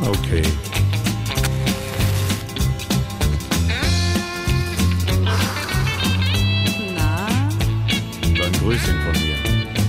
Okay. Na? Dann Grüßchen von mir.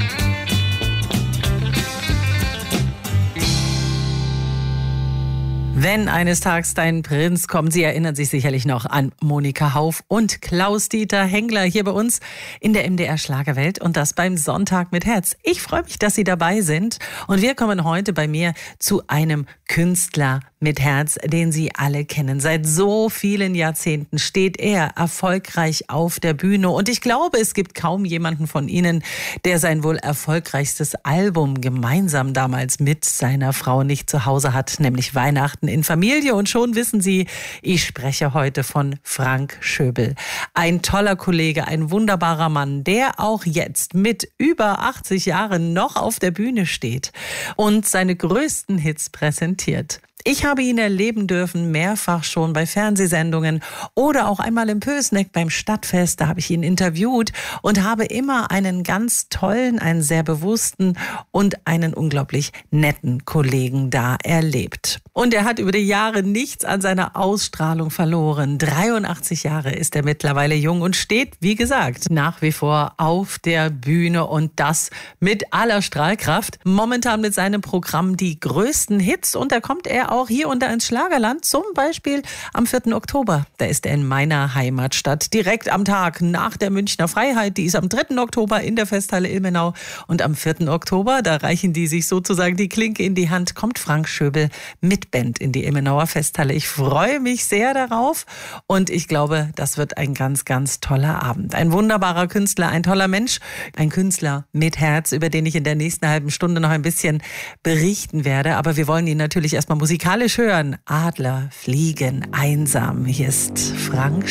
Wenn eines Tages dein Prinz kommt, Sie erinnern sich sicherlich noch an Monika Hauf und Klaus-Dieter Hengler hier bei uns in der MDR Schlagerwelt und das beim Sonntag mit Herz. Ich freue mich, dass Sie dabei sind und wir kommen heute bei mir zu einem Künstler mit Herz, den Sie alle kennen. Seit so vielen Jahrzehnten steht er erfolgreich auf der Bühne und ich glaube, es gibt kaum jemanden von Ihnen, der sein wohl erfolgreichstes Album gemeinsam damals mit seiner Frau nicht zu Hause hat, nämlich Weihnachten in Familie. Und schon wissen Sie, ich spreche heute von Frank Schöbel. Ein toller Kollege, ein wunderbarer Mann, der auch jetzt mit über 80 Jahren noch auf der Bühne steht und seine größten Hits präsentiert. Ich habe ihn erleben dürfen, mehrfach schon bei Fernsehsendungen oder auch einmal im Pößneck beim Stadtfest. Da habe ich ihn interviewt und habe immer einen ganz tollen, einen sehr bewussten und einen unglaublich netten Kollegen da erlebt. Und er hat über die Jahre nichts an seiner Ausstrahlung verloren. 83 Jahre ist er mittlerweile jung und steht, wie gesagt, nach wie vor auf der Bühne und das mit aller Strahlkraft. Momentan mit seinem Programm die größten Hits und da kommt er auch hier und da ins Schlagerland, zum Beispiel am 4. Oktober. Da ist er in meiner Heimatstadt, direkt am Tag nach der Münchner Freiheit. Die ist am 3. Oktober in der Festhalle Ilmenau. Und am 4. Oktober, da reichen die sich sozusagen die Klinke in die Hand, kommt Frank Schöbel mit Band in die Ilmenauer Festhalle. Ich freue mich sehr darauf und ich glaube, das wird ein ganz, ganz toller Abend. Ein wunderbarer Künstler, ein toller Mensch, ein Künstler mit Herz, über den ich in der nächsten halben Stunde noch ein bisschen berichten werde. Aber wir wollen ihn natürlich erstmal musikalisch hören. Adler fliegen einsam. Hier ist Frank